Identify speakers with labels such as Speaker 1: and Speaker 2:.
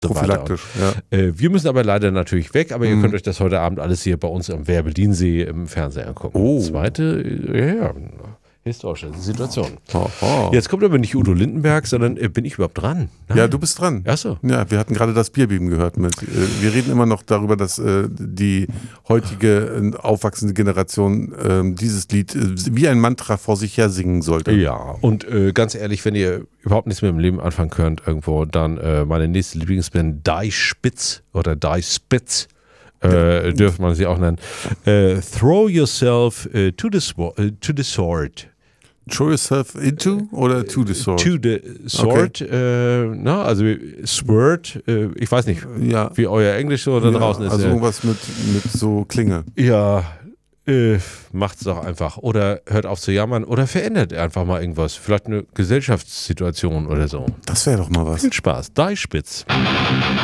Speaker 1: prophylaktisch,
Speaker 2: ja. Wir müssen aber leider natürlich weg, aber ihr könnt euch das heute Abend alles hier bei uns am Werbelinsee im Fernsehen angucken.
Speaker 1: Oh.
Speaker 2: Zweite, historische Situation.
Speaker 1: Oh.
Speaker 2: Jetzt kommt aber nicht Udo Lindenberg, sondern bin ich überhaupt dran? Nein.
Speaker 1: Ja, du bist dran.
Speaker 2: Achso.
Speaker 1: Ja, wir hatten gerade das Bierbeben gehört. Wir reden immer noch darüber, dass die heutige aufwachsende Generation dieses Lied wie ein Mantra vor sich her singen sollte.
Speaker 2: Ja, und ganz ehrlich, wenn ihr überhaupt nichts mit dem Leben anfangen könnt irgendwo, dann meine nächste Lieblingsband Die Spitz oder Die Spitz. Dürfte man sie auch nennen. Throw yourself to the sword.
Speaker 1: Throw yourself into oder to the sword?
Speaker 2: To the sword. Okay. Also sword, ich weiß nicht, wie euer Englisch so da draußen ist.
Speaker 1: Also irgendwas mit so Klinge.
Speaker 2: Ja, macht's doch einfach. Oder hört auf zu jammern oder verändert einfach mal irgendwas. Vielleicht eine Gesellschaftssituation oder so.
Speaker 1: Das wäre doch mal was.
Speaker 2: Viel Spaß. Die Spitz.